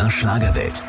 MDR Schlagerwelt.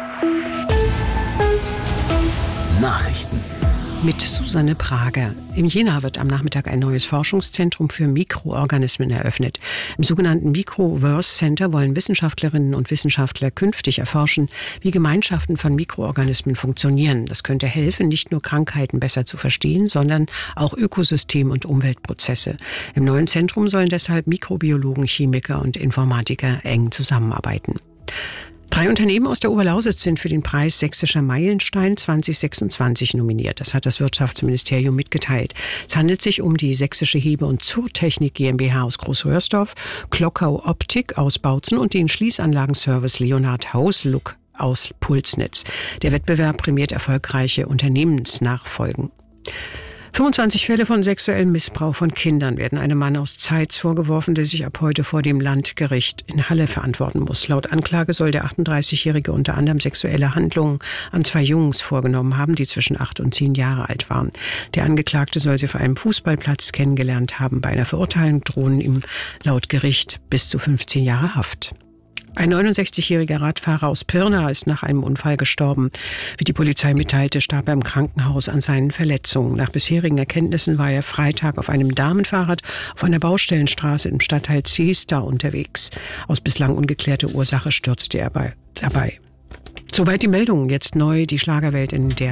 Nachrichten. Mit Susanne Prager. In Jena wird am Nachmittag ein neues Forschungszentrum für Mikroorganismen eröffnet. Im sogenannten Microverse Center wollen Wissenschaftlerinnen und Wissenschaftler künftig erforschen, wie Gemeinschaften von Mikroorganismen funktionieren. Das könnte helfen, nicht nur Krankheiten besser zu verstehen, sondern auch Ökosystem- und Umweltprozesse. Im neuen Zentrum sollen deshalb Mikrobiologen, Chemiker und Informatiker eng zusammenarbeiten. 3 Unternehmen aus der Oberlausitz sind für den Preis Sächsischer Meilenstein 2026 nominiert. Das hat das Wirtschaftsministerium mitgeteilt. Es handelt sich um die Sächsische Hebe- und Zurtechnik GmbH aus Großröhrsdorf, Klockau Optik aus Bautzen und den Schließanlagenservice Leonhard Hausluck aus Pulsnitz. Der Wettbewerb prämiert erfolgreiche Unternehmensnachfolgen. 25 Fälle von sexuellem Missbrauch von Kindern werden einem Mann aus Zeitz vorgeworfen, der sich ab heute vor dem Landgericht in Halle verantworten muss. Laut Anklage soll der 38-Jährige unter anderem sexuelle Handlungen an 2 Jungs vorgenommen haben, die zwischen 8 und 10 Jahre alt waren. Der Angeklagte soll sie auf einem Fußballplatz kennengelernt haben. Bei einer Verurteilung drohen ihm laut Gericht bis zu 15 Jahre Haft. Ein 69-jähriger Radfahrer aus Pirna ist nach einem Unfall gestorben. Wie die Polizei mitteilte, starb er im Krankenhaus an seinen Verletzungen. Nach bisherigen Erkenntnissen war er Freitag auf einem Damenfahrrad auf einer Baustellenstraße im Stadtteil Ziester unterwegs. Aus bislang ungeklärter Ursache stürzte er dabei. Soweit die Meldungen. Jetzt neu die Schlagerwelt in der